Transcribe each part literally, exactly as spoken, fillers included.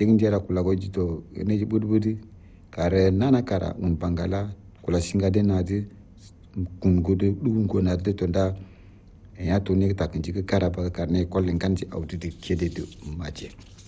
tegin jera kula go jito ne budi budi kare nana kara un bangala kula singa de nadi kun gudu dugun ko na de tonda ya to ne ta kan jika kara ba karne kollin kanji audu de kede de maje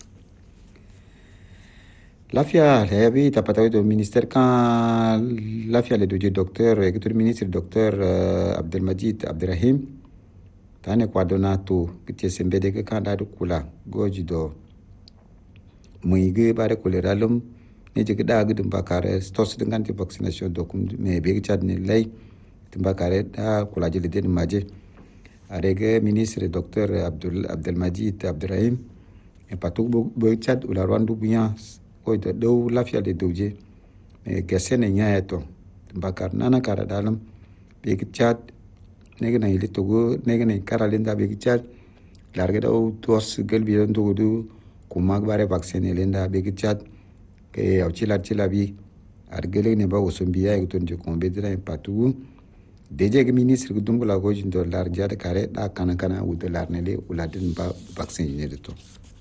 lafia lebi tapatawi do ministère kan lafia le do docteur et le ministre docteur uh, Abdelmajid Abderrahim tane kwa donato kiti sembede ke kanda do kula goji do muige bare koleralum ne je da gudum bakare stos dengan ti vaccination do kum me be chad ne lay timbakare da kula jele de maje arege ministre docteur Abdul Abdelmajid Abderrahim e patou bo chad ula rwandu bien ko de do lafia de doje me gesene nyaeto timbakar nana kara dalam be chad nege na ile togo nege na kara lenda be chad large do tos gelbi ndo do kumag bare vaccine lenda be chad ke au chila chila bi argele ne ba osombia e ton je kombe dira patou deje ke ministre ko dungula go jindo lar jade kare da kana kana u de lar nele ula din ba vaccine ne to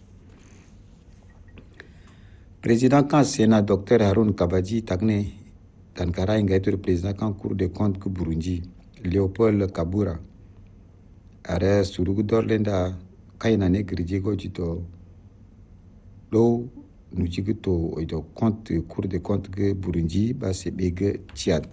président kan sena docteur Haroun Kabaji tagne tan kara inga to président kan cour de compte ku Burundi Léopold Kabura are surugu dorlenda kayna ne grije go jito do nu jigito oido compte cour de compte ke Burundi ba se bege Tchad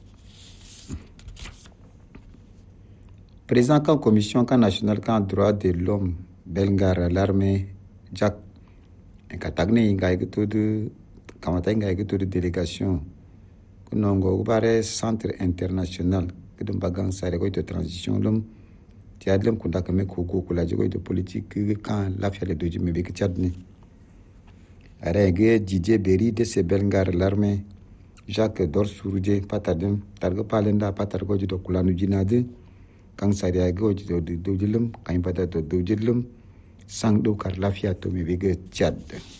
président kan commission kan national kan droit de l'homme belgar l'armée Jack katagne inga iguto de kamata inga iguto de délégation kunongo bare centre international kedum bagang sare ko de transition lum tiadlem kunda kame ko ko kula jigo de politique kan la fiale de jimi be Tchadni arege Didier Berry de se belgar l'armée Jacques Dorsourje patadem targa palenda patargo jido kula nu jinade kan sare go jido de dojilum kan pada to dojilum sang do kar lafia to me be Tchad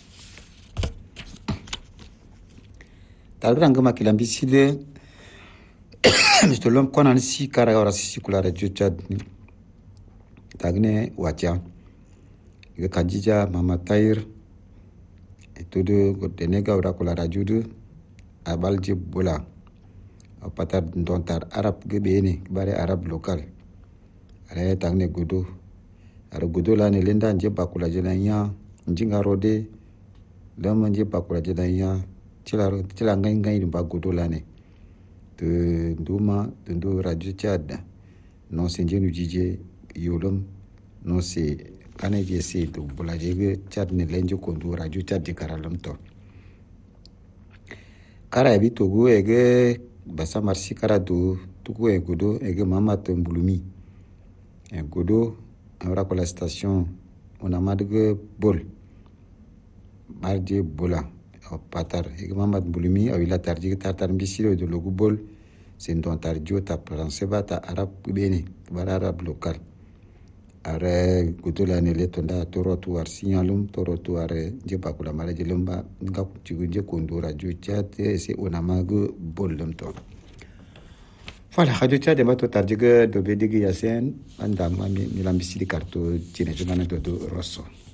talranga makilambi sile mister lom konan si kara ora si kula radio Tchad tagne wacha ga kajija mama tair to de denega ora kula radio de abalje bola a patar dontar arab ge bene bare arab local are tagne godo are godo la ne lenda nje bakula jelanya njinga rode lama nje bakula jelanya tila tila ngai ngai ba godo la ne de nduma de ndo radio Tchad non senjenu jije yolum non se kane je se to bola je Tchad ne lenjo ko ndo radio Tchad de karalam to kara ebi togo ege basa marsi kara do tuku e godo ege mama tembulumi e godo ora ko la station on a madge bol mardi bola o patar ege mama tembulumi awila tarji tartar mbisiro do logo bol sen don tarjo ta français bata arab bene bara arab local are godo la ne le tonda toro tu ar signalum toro tu are je bakula mara je lomba nga kutige kondo radio Tchad se ona mago bollum to voilà radio Tchad ma to tarjiga do bedigi yasen anda ma mi lambisi di karto cine jumana do rosso